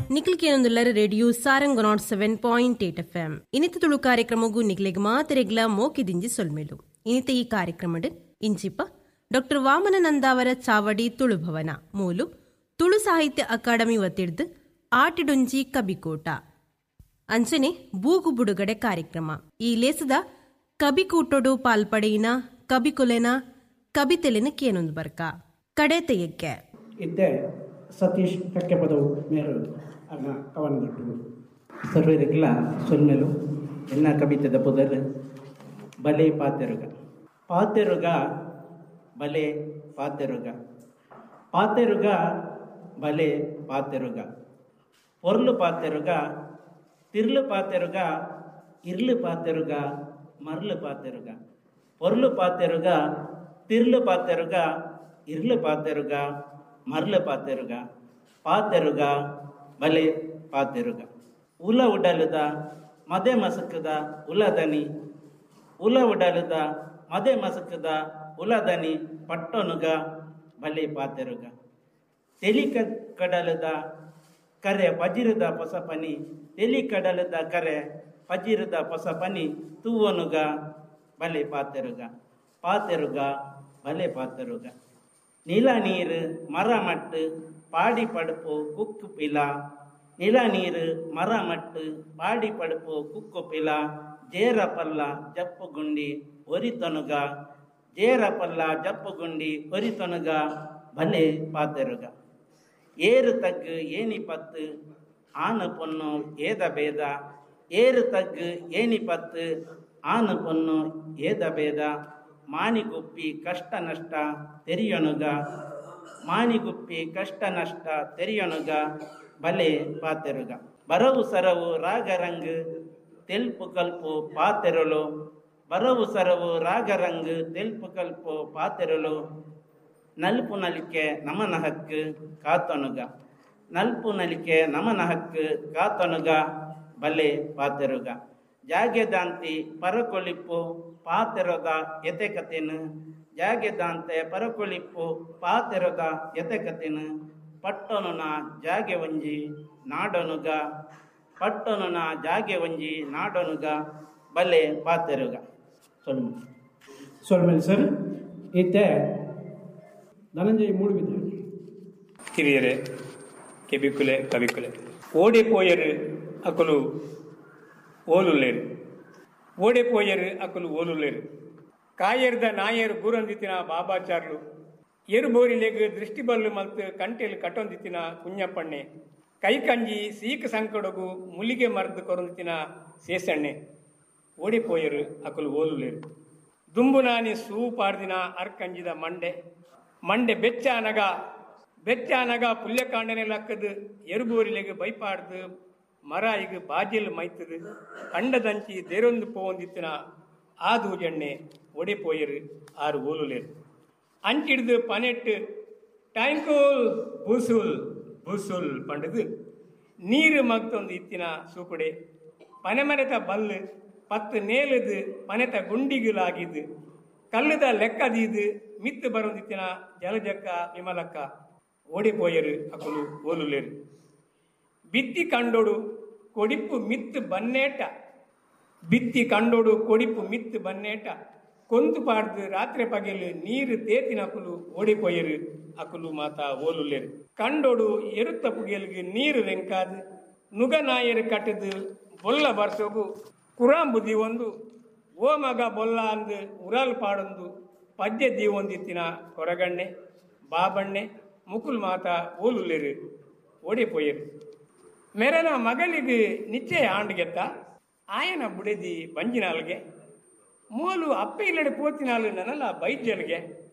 ನಿಖಿಲ್ಕೇನೊಂದುಲ್ಲರ radio Sarang 107.8 FM ಇನಿತ ತುಳು ಕಾರ್ಯಕ್ರಮಗೂ ನಿಖಿಲೆಗ್ ಮಾತರೆಗ್ಲ ಮೋಕಿದಿಂಜಿ ಸೊಲ್ಮೆಲು ಇನಿತ ಈ ಕಾರ್ಯಕ್ರಮಡ್ ಇಂಚಿಪ್ಪ ಡಾಕ್ಟರ್ ವಾಮನನಂದಾವರ ಚಾವಡಿ ತುಳು ಭವನ ಮೂಲು ತುಳು ಸಾಹಿತ್ಯ ಅಕಾಡೆಮಿ ಒತ್ತಿಡ್ದು ಆಟಿಡೊಂಜಿ ಕಬಿಕೋಟ ಅಂಚನೆ ಬೂಗು ಬುಡುಗಡೆ ಕಾರ್ಯಕ್ರಮ ಈ ಲೇಸದ ಕಬಿಕೂಟೊಡು ಪಾಲ್ಪಡೆಯಿನ ಕಬಿಕೊಲೆನ ಕಬಿತೆಲೆನ ಕೇನೊಂದು ಬರ್ಕ ಕಡೆ ತೆಯಕ್ಕೆ ಇದ್ದೆ ಸತೀಶ್ ಕಕ್ಕೆಪದವು ಮೇರು ಅನ್ನ ಕವನದೊಟ್ಟು ಸರ್ವರಿಗೆಲ್ಲ ಸೊಲ್ಮೆಲು ಎನ್ನ ಕವಿತೆದ ಪುದರ್ ಬಲೆ ಪಾತೆರುಗ ಪಾತೆರುಗ ಬಲೆ ಪಾತೆರುಗ ಪಾತೆರುಗ ಬಲೆ ಪಾತೆರುಗ ಪೊರ್ಲು ಪಾತೆರುಗ ತಿರ್ಲು ಪಾತೆರುಗ ಇರ್ಲು ಪಾತೆರುಗ ಮರ್ಲು ಪಾತೆರುಗ ಪೊರ್ಲು ಪಾತೆರುಗ ತಿರ್ಲು ಪಾತೆರುಗ ಇರ್ಲು ಪಾತೆರುಗ ಮರ್ಲು ಪಾತೆರುಗ ಪಾತೆರುಗ ಬಲೆ ಪಾತೆರುಗ ಉಲ ಉಡಲುದ ಮದೆ ಮಸಕದ ಉಲದನಿ ಉಲ ಉಡಲುದ ಮದೆ ಮಸಕದ ಉಲದನಿ ಪಟ್ಟೊನುಗ ಬಲೆ ಪಾತೆರುಗ ತೆಲಿ ಕಡಲದ ಕರೆ ಪಜಿರದ ಪೊಸಪನಿ ತೆಲಿ ಕಡಲದ ಕರೆ ಪಜಿರದ ಪೊಸಪನಿ ತೂವನುಗ ಬಲೆ ಪಾತೆರುಗ ಪಾತೆರುಗ ಬಲೆ ಪಾತೆರುಗ நில நீர் மரமட்டு பாடி படுப்போ குக்கு பிலா நில நீர் மரமட்டு பாடி படுப்போ குக்கு பிலா ಜೇರ ಪಲ್ಲ ಜಪ್ಪು ಗುಂಡಿ ಒರಿತೊನುಗ ಜೇರ ಪಲ್ಲ ಜಪ್ಪು ಗುಂಡಿ ಒರಿತೊನುಗ ಬಲೆ ಪಾತೆರುಗ ಏರು ತಗ್ಗು ಏನಿ ಪತ್ತು ಆನು ಪೊನ್ನು ಏದ ಬೇದ ಏರು ತಗ್ಗು ಏನಿ ಪತ್ತು ಆನು ಪೊನ್ನು ಏದ ಬೇದ ಮಾನಿಗುಪ್ಪಿ ಕಷ್ಟ ನಷ್ಟ ತೆರಿಯೊನುಗ ಮಾನಿಗುಪ್ಪಿ ಕಷ್ಟ ನಷ್ಟ ತೆರಿಯೊನುಗ ಬಲೆ ಪಾತೆರುಗ ಬರವು ಸರವು ರಾಗರಂಗ್ ತೆಲ್ಪು ಕಲ್ಪು ಪಾತೆರಲು ಬರವು ಸರವು ರಾಗರಂಗ್ ತೆಲ್ಪು ಕಲ್ಪು ಪಾತೆರಲು ನಲ್ಪು ನಲಿಕೆ ನಮನ ಹಕ್ಕು ಕಾತೊನುಗ ನಲ್ಪು ನಲಿಕೆ ನಮನ ಹಕ್ಕು ಕಾತೊನುಗ ಬಲೆ ಪಾತೆರುಗ ಜಾಗೆದಾಂತಿ ಪರಕೊಳಿಪ್ಪು ಪಾತೆರದ ಎತೆಕತೆನು ಜಾಗೆದಾಂತೆ ಪರಕೊಳಿಪ್ಪು ಪಾತೆರದ ಎತೆಕತೆನು ಪಟ್ಟೊನುನ ಜಾಗೆ ಒಂಜಿ ನಾಡೊನುಗ ಪಟ್ಟೊನುನ ಜಾಗೆ ಒಂಜಿ ನಾಡೊನುಗ ಬಲೆ ಪಾತೆರುಗ ಸೊಲ್ಮೆಲ್ ಸರ್ ಇತ್ತೆ ಧನಂಜಯ ಮೂಡುಬಿದ್ರೆ ಹಿರಿಯರೇ ಕೆಬಿಕುಲೆ ಕವಿಕುಲೆ ಓಡಿಪೋಯರು ಅಕಲು ಓಲುಲ್ಲೇರು ಓಡೆಪೋಯರು ಅಕಲು ಓಲುಲ್ಲೇರು ಕಾಯರ್ದ ನಾಯರು ಗೂರೊಂದಿತ್ತಿನ ಬಾಬಾಚಾರ್ಲು ಎರುಬೋರಿಲೆಗ್ ದೃಷ್ಟಿಬಲ್ಲು ಮತ್ತು ಕಂಟೆಲು ಕಟ್ಟೊಂದಿತ್ತಿನ ಕುഞ്ഞಪ್ಪಣ್ಣೆ ಕೈಕಂಜಿ ಸೀಕ ಸಂಕಡಗು ಮುಲಿಗೆ ಮರ್ದು ಕೊರೊಂದಿತ್ತಿನ ಸೇಸಣ್ಣೆ ಓಡಿಪೋಯರು ಅಕಲು ಓಲುಲ್ಲೇರು ದುಂಬುನಾನಿ ಸೂಪಾರ್ದಿನ ಅರ್ಕಂಜಿದ ಮಂಡೆ ಮಂಡೆ ಬೆಚ್ಚ ಅನಗ ಪುಲ್ಯಕಾಂಡನೆ ಲಕ್ಕದು ಎರುಬೋರಿಲೆಗ್ ಬೈಪಾಡ್ದು ಮರ ಈಗ ಬಾಜಿಲ್ ಮೈತದು ಕಂಡದಂಚಿ ದೇರೊಂದು ಪೋಂದಿತ್ತಿನ ಆದೂಜಣ್ಣೆ ಒಡೆಪೋಯರು ಆರು ಓಲುಲೇರು ಅಂಚಿಡ್ದು ಪನೆಟ್ಟು ಟ್ಯಾಂಕೋಲ್ ಬೂಸುಲ್ ಬೂಸುಲ್ ಪಂಡದು ನೀರು ಮಗ್ತೊಂದು ಇತ್ತಿನ ಸೂಪುಡೆ ಪನೆಮರೆತ ಬಲ್ಲು ಪತ್ತು ನೇಲದು ಪನೆತ ಗುಂಡಿಗುಲಾಗಿದ್ದು ಕಲ್ಲುದ ಲೆಕ್ಕದೀದು ಮಿತ್ತು ಬರೊಂದಿತ್ತಿನ ಜಲಜಕ್ಕ ವಿಮಲಕ್ಕ ಓಡಿಪೋಯರು ಅಕಲು ಓಲುಲೇರು ಬಿತ್ತಿ ಕಂಡೋಡು ಕೊಡಿಪ್ಪು ಮಿತ್ತು ಬನ್ನೇಟ ಬಿತ್ತಿ ಕಂಡೋಡು ಕೊಡಿಪ್ಪು ಮಿತ್ತು ಬನ್ನೇಟ ಕೊಂತು ಪಾಡ್ದು ರಾತ್ರಿ ಪಗೆಲು ನೀರು ತೇತಿನ ಅಕುಲು ಓಡಿಪೋಯರು ಅಕುಲು ಮಾತ ಓಲುಲ್ಲೇರು ಕಂಡೋಡು ಎರುತ್ತ ಪುಗೆಲ್ಗೆ ನೀರು ರೆಂಕಾದು ನುಗನಾಯರು ಕಟ್ಟದು ಬೊಲ್ಲ ಬರ್ಸೋಗು ಕುರಾಂಬು ದೀವೊಂದು ಓ ಮಗ ಬೊಲ್ಲ ಅಂದು ಉರಾಲ್ ಪಾಡೊಂದು ಪದ್ಯ ದೀವೊಂದಿತ್ತಿನ ಕೊರಗಣ್ಣೆ ಬಾಬಣ್ಣೆ ಮುಕುಲ್ ಮಾತ ಓಲುಲ್ಲೇರು ಓಡಿಪೋಯರು ಮೆರನ ಮಗಳಿಗೆ ನಿಶ್ಚಯ ಆಂಡ್ಗೆತ್ತ ಆಯನ ಬುಡೆದಿ ಬಂಜಿನಾಲ್ಗೆ ಮೂಲು ಅಪ್ಪ ಇಲ್ಲಡೆ ಪೋತಿನಾಲು ನನಲ್ಲ ಬೈದ್ಯಲ್ಗೆ